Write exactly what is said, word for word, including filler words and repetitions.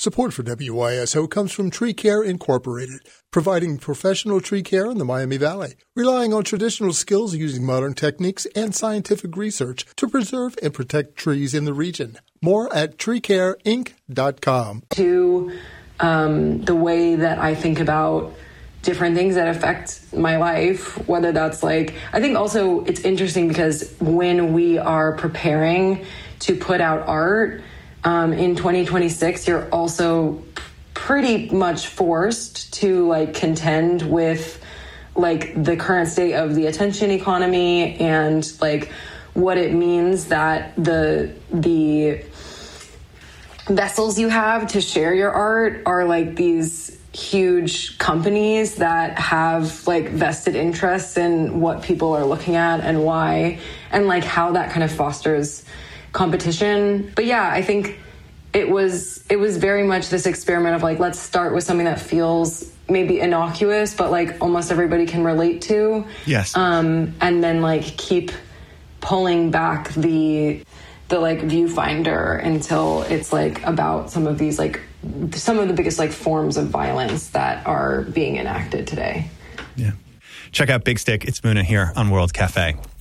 Support for W Y S O comes from Tree Care Incorporated, providing professional tree care in the Miami Valley, relying on traditional skills using modern techniques and scientific research to preserve and protect trees in the region. More at tree care inc dot com. To um, the way that I think about different things that affect my life, whether that's like, I think also it's interesting because when we are preparing to put out art um, in twenty twenty-six, you're also pretty much forced to like contend with like the current state of the attention economy and like what it means that the the vessels you have to share your art are like these huge companies that have like vested interests in what people are looking at and why, and like how that kind of fosters competition. But yeah, I think it was it was very much this experiment of like, let's start with something that feels maybe innocuous, but like almost everybody can relate to. Yes. Um, and then like keep pulling back the the like viewfinder until it's like about some of these like some of the biggest like forms of violence that are being enacted today. Yeah. Check out Big Stick. It's Muna here on World Cafe.